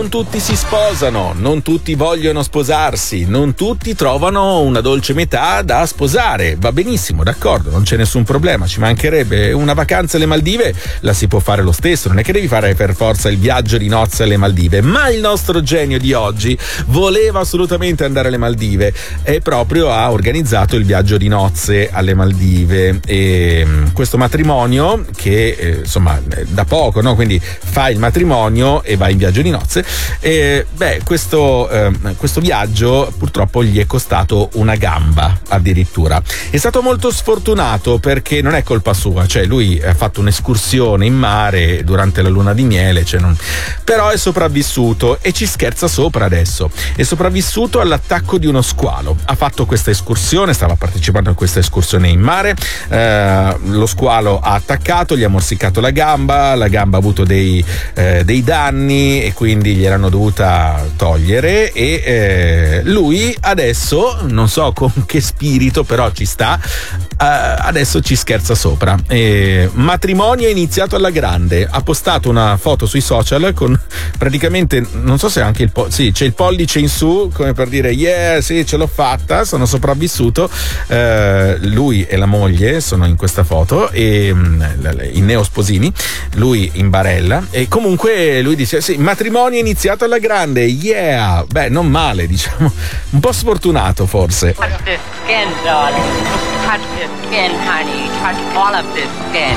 Non tutti si sposano, non tutti vogliono sposarsi, non tutti trovano una dolce metà da sposare. Va benissimo, d'accordo, non c'è nessun problema, ci mancherebbe. Una vacanza alle Maldive la si può fare lo stesso, non è che devi fare per forza il viaggio di nozze alle Maldive. Ma il nostro genio di oggi voleva assolutamente andare alle Maldive e proprio ha organizzato il viaggio di nozze alle Maldive. E questo matrimonio che insomma da poco, no? Quindi fa il matrimonio e va in viaggio di nozze. Questo viaggio purtroppo gli è costato una gamba addirittura. È stato molto sfortunato perché non è colpa sua, cioè lui ha fatto un'escursione in mare durante la luna di miele, però è sopravvissuto e ci scherza sopra adesso. È sopravvissuto all'attacco di uno squalo. Ha fatto questa escursione, stava partecipando a questa escursione in mare, lo squalo ha attaccato, gli ha morsicato la gamba ha avuto dei danni e quindi gliel'hanno dovuta togliere e lui adesso, non so con che spirito, però ci sta, adesso ci scherza sopra. Matrimonio è iniziato alla grande, ha postato una foto sui social con praticamente, non so se anche c'è il pollice in su come per dire yeah, sì, ce l'ho fatta, sono sopravvissuto. Lui e la moglie sono in questa foto e i neosposini, lui in barella, e comunque lui dice sì, matrimonio è iniziato alla grande, yeah. Beh, non male, diciamo, un po' sfortunato forse. Touch this skin, darling. Touch this skin, honey. Touch all of this skin.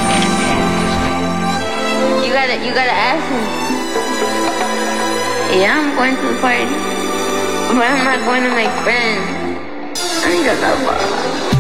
You gotta ask him. Yeah, I'm going to the party, but I'm not going to make friends. I think I love her.